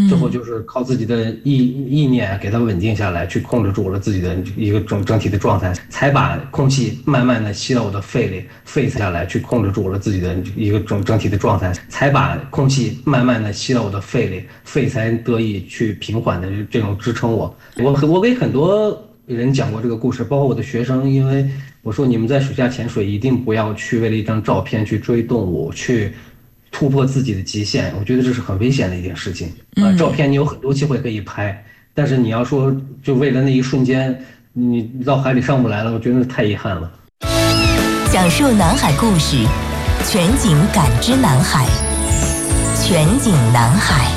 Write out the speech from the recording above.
最后就是靠自己的意念给它稳定下来，去控制住了自己的一个整体的状态，才把空气慢慢的吸到我的肺里，肺下来去控制住了自己的一个整体的状态，才把空气慢慢的吸到我的肺里，肺才得以去平缓的这种支撑我。我给很多人讲过这个故事，包括我的学生，因为我说你们在水下潜水一定不要去为了一张照片去追动物，去突破自己的极限，我觉得这是很危险的一件事情啊。照片你有很多机会可以拍，但是你要说就为了那一瞬间，你到海里上不来了，我觉得太遗憾了。 讲述南海故事，全景感知南海，全景南海。